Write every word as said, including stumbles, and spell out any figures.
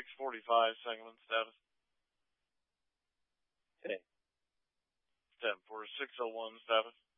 six forty-five, Sangamon status. Okay. ten forty-six oh one status.